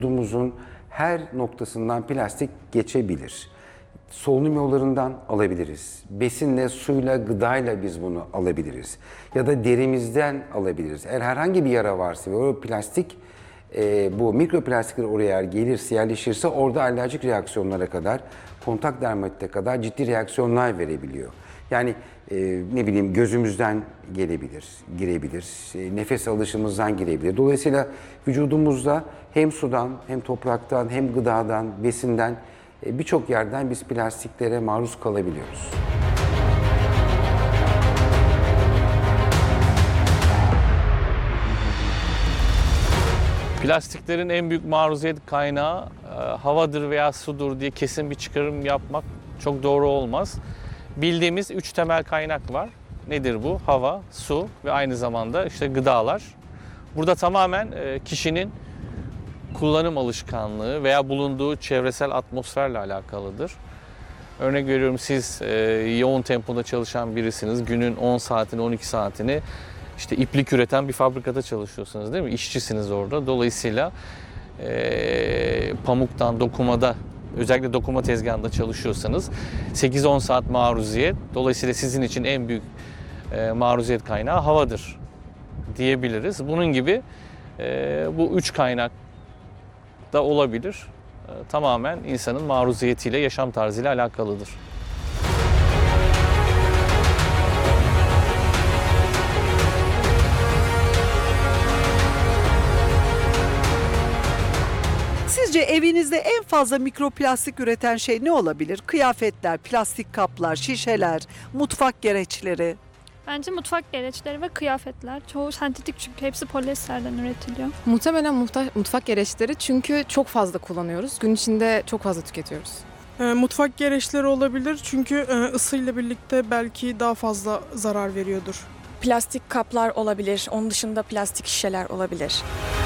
Vücudumuzun her noktasından plastik geçebilir. Solunum yollarından alabiliriz. Besinle, suyla, gıdayla biz bunu alabiliriz. Ya da derimizden alabiliriz. Eğer herhangi bir yara varsa ve o plastik, bu mikroplastikler oraya eğer gelirse, yerleşirse orada alerjik reaksiyonlara kadar, kontak dermatite kadar ciddi reaksiyonlar verebiliyor. Yani ne bileyim gözümüzden gelebilir, girebilir, nefes alışımızdan girebilir. Dolayısıyla vücudumuzda hem sudan, hem topraktan, hem gıdadan, besinden birçok yerden biz plastiklere maruz kalabiliyoruz. Plastiklerin en büyük maruziyet kaynağı havadır veya sudur diye kesin bir çıkarım yapmak çok doğru olmaz. Bildiğimiz 3 temel kaynak var. Nedir bu? Hava, su ve aynı zamanda işte gıdalar. Burada tamamen kişinin kullanım alışkanlığı veya bulunduğu çevresel atmosferle alakalıdır. Örnek veriyorum, siz yoğun tempoda çalışan birisiniz. Günün 10 saatini, 12 saatini işte iplik üreten bir fabrikada çalışıyorsunuz, değil mi? İşçisiniz orada. Dolayısıyla pamuktan, dokumada, özellikle dokuma tezgahında çalışıyorsanız 8-10 saat maruziyet. Dolayısıyla sizin için en büyük maruziyet kaynağı havadır diyebiliriz. Bunun gibi bu 3 kaynak da olabilir. Tamamen insanın maruziyetiyle, yaşam tarzıyla alakalıdır. Sizce evinizde en fazla mikroplastik üreten şey ne olabilir? Kıyafetler, plastik kaplar, şişeler, mutfak gereçleri. Bence mutfak gereçleri ve kıyafetler. Çoğu sentetik çünkü hepsi polyesterden üretiliyor. Muhtemelen mutfak gereçleri, çünkü çok fazla kullanıyoruz. Gün içinde çok fazla tüketiyoruz. Mutfak gereçleri olabilir çünkü ısıyla birlikte belki daha fazla zarar veriyordur. Plastik kaplar olabilir, onun dışında plastik şişeler olabilir.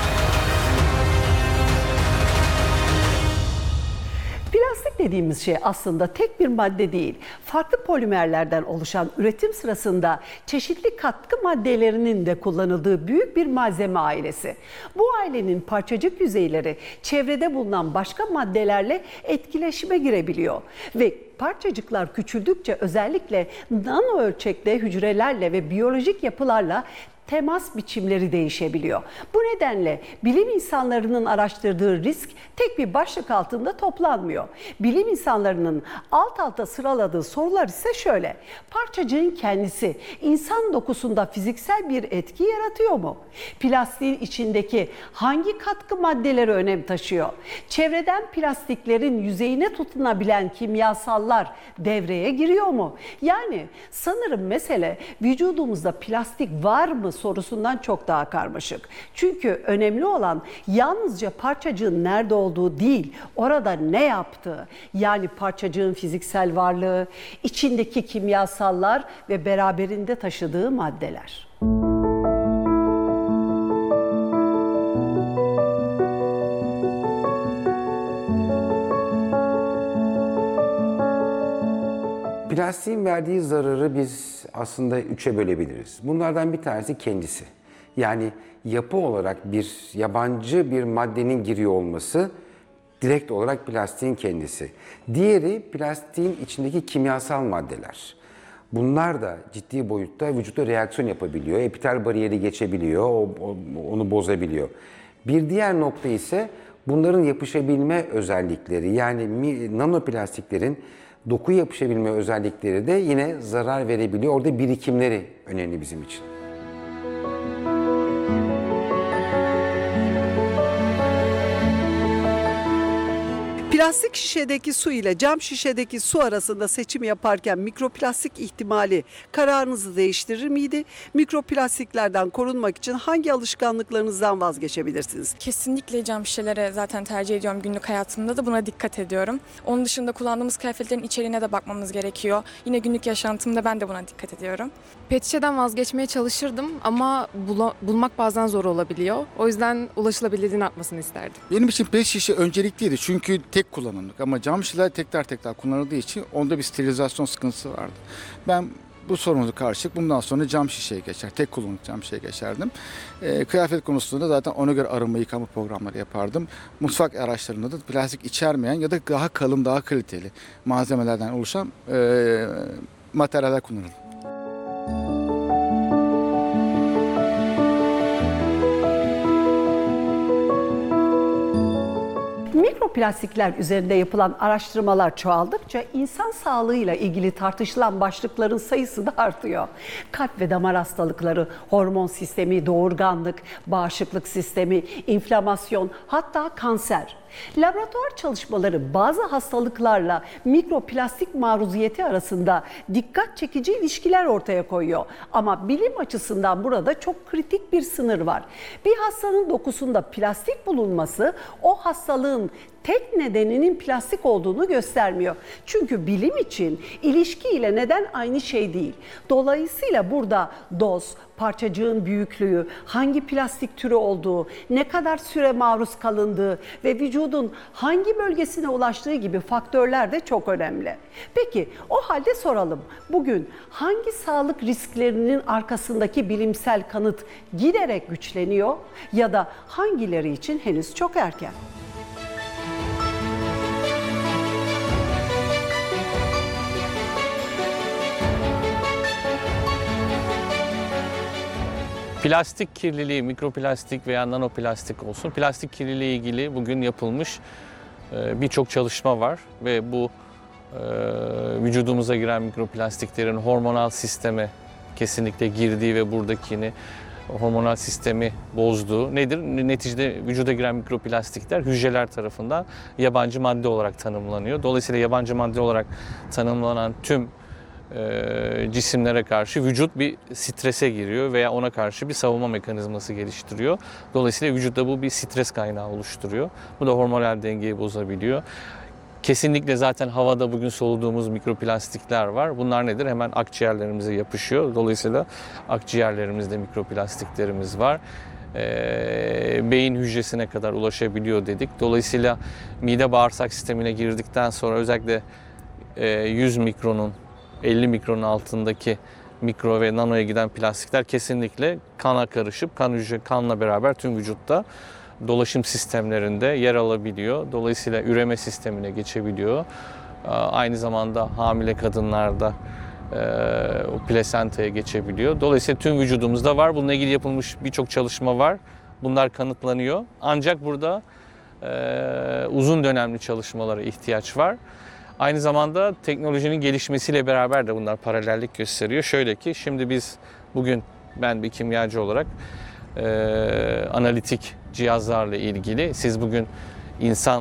Plastik dediğimiz şey aslında tek bir madde değil. Farklı polimerlerden oluşan üretim sırasında çeşitli katkı maddelerinin de kullanıldığı büyük bir malzeme ailesi. Bu ailenin parçacık yüzeyleri çevrede bulunan başka maddelerle etkileşime girebiliyor ve parçacıklar küçüldükçe özellikle nano ölçekte hücrelerle ve biyolojik yapılarla temas biçimleri değişebiliyor. Bu nedenle bilim insanlarının araştırdığı risk tek bir başlık altında toplanmıyor. Bilim insanlarının alt alta sıraladığı sorular ise şöyle: parçacığın kendisi insan dokusunda fiziksel bir etki yaratıyor mu? Plastiğin içindeki hangi katkı maddeleri önem taşıyor? Çevreden plastiklerin yüzeyine tutunabilen kimyasallar devreye giriyor mu? Yani sanırım mesele vücudumuzda plastik var mı sorusundan çok daha karmaşık. Çünkü önemli olan yalnızca parçacığın nerede olduğu değil, orada ne yaptığı. Yani parçacığın fiziksel varlığı, içindeki kimyasallar ve beraberinde taşıdığı maddeler. Plastiğin verdiği zararı biz aslında 3'e bölebiliriz. Bunlardan bir tanesi kendisi. Yani yapı olarak bir yabancı bir maddenin giriyor olması direkt olarak plastiğin kendisi. Diğeri plastiğin içindeki kimyasal maddeler. Bunlar da ciddi boyutta vücutta reaksiyon yapabiliyor. Epitel bariyeri geçebiliyor, onu bozabiliyor. Bir diğer nokta ise bunların yapışabilme özellikleri. Yani nanoplastiklerin doku yapışabilme özellikleri de yine zarar verebiliyor. Orada birikimleri önemli bizim için. Plastik şişedeki su ile cam şişedeki su arasında seçim yaparken mikroplastik ihtimali kararınızı değiştirir miydi? Mikroplastiklerden korunmak için hangi alışkanlıklarınızdan vazgeçebilirsiniz? Kesinlikle cam şişelere zaten tercih ediyorum, günlük hayatımda da buna dikkat ediyorum. Onun dışında kullandığımız kıyafetlerin içeriğine de bakmamız gerekiyor. Yine günlük yaşantımda ben de buna dikkat ediyorum. Pet şişeden vazgeçmeye çalışırdım ama bulmak bazen zor olabiliyor. O yüzden ulaşılabilirliğini artmasını isterdim. Benim için pet şişe öncelikliydi çünkü tek kullanımlık, ama cam şişeler tekrar kullanıldığı için onda bir sterilizasyon sıkıntısı vardı. Ben Bu sorunumuza karşılık bundan sonra cam şişeye geçer. Tek kullanımlık cam şişeye geçerdim. Kıyafet konusunda zaten ona göre arınma yıkama programları yapardım. Mutfak araçlarında da plastik içermeyen ya da daha kalın, daha kaliteli malzemelerden oluşan materyaller kullanırdım. Mikroplastikler üzerinde yapılan araştırmalar çoğaldıkça insan sağlığıyla ilgili tartışılan başlıkların sayısı da artıyor. Kalp ve damar hastalıkları, hormon sistemi, doğurganlık, bağışıklık sistemi, inflamasyon, hatta kanser. Laboratuvar çalışmaları bazı hastalıklarla mikroplastik maruziyeti arasında dikkat çekici ilişkiler ortaya koyuyor. Ama bilim açısından burada çok kritik bir sınır var. Bir hastanın dokusunda plastik bulunması o hastalığın tek nedeninin plastik olduğunu göstermiyor. Çünkü bilim için ilişki ile neden aynı şey değil. Dolayısıyla burada doz, parçacığın büyüklüğü, hangi plastik türü olduğu, ne kadar süre maruz kalındığı ve vücudun hangi bölgesine ulaştığı gibi faktörler de çok önemli. Peki o halde soralım. Bugün hangi sağlık risklerinin arkasındaki bilimsel kanıt giderek güçleniyor ya da hangileri için henüz çok erken? Plastik kirliliği, mikroplastik veya nanoplastik olsun, plastik kirliliği ilgili bugün yapılmış birçok çalışma var ve bu vücudumuza giren mikroplastiklerin hormonal sisteme kesinlikle girdiği ve buradakini hormonal sistemi bozduğu nedir? Neticede vücuda giren mikroplastikler hücreler tarafından yabancı madde olarak tanımlanıyor. Dolayısıyla yabancı madde olarak tanımlanan tüm cisimlere karşı vücut bir strese giriyor veya ona karşı bir savunma mekanizması geliştiriyor. Dolayısıyla vücutta bu bir stres kaynağı oluşturuyor. Bu da hormonal dengeyi bozabiliyor. Kesinlikle zaten havada bugün soluduğumuz mikroplastikler var. Bunlar nedir? Hemen akciğerlerimize yapışıyor. Dolayısıyla akciğerlerimizde mikroplastiklerimiz var. Beyin hücresine kadar ulaşabiliyor dedik. Dolayısıyla mide bağırsak sistemine girdikten sonra özellikle 100 mikronun 50 mikronun altındaki mikro ve nanoya giden plastikler kesinlikle kana karışıp kanla beraber tüm vücutta dolaşım sistemlerinde yer alabiliyor. Dolayısıyla üreme sistemine geçebiliyor. Aynı zamanda hamile kadınlarda o plasentaya geçebiliyor. Dolayısıyla tüm vücudumuzda var. Bununla ilgili yapılmış birçok çalışma var. Bunlar kanıtlanıyor. Ancak burada uzun dönemli çalışmalara ihtiyaç var. Aynı zamanda teknolojinin gelişmesiyle beraber de bunlar paralellik gösteriyor. Şöyle ki şimdi biz bugün ben bir kimyacı olarak analitik cihazlarla ilgili siz bugün insan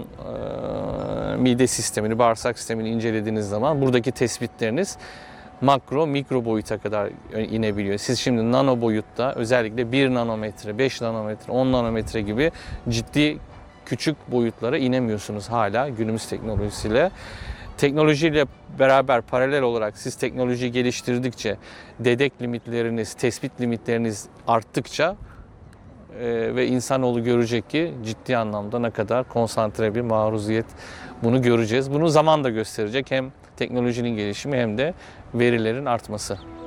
mide sistemini, bağırsak sistemini incelediğiniz zaman buradaki tespitleriniz makro, mikro boyuta kadar inebiliyor. Siz şimdi nano boyutta özellikle 1 nanometre, 5 nanometre, 10 nanometre gibi ciddi küçük boyutlara inemiyorsunuz hala günümüz teknolojisiyle. Teknolojiyle beraber paralel olarak siz teknolojiyi geliştirdikçe dedek limitleriniz, tespit limitleriniz arttıkça ve insanoğlu görecek ki ciddi anlamda ne kadar konsantre bir maruziyet bunu göreceğiz. Bunu zaman da gösterecek hem teknolojinin gelişimi hem de verilerin artması.